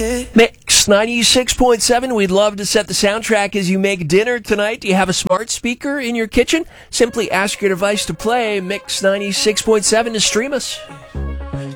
Mix 96.7. We'd love to set the soundtrack as you make dinner tonight. Do you have a smart speaker in your kitchen? Simply ask your device to play Mix 96.7 to stream us.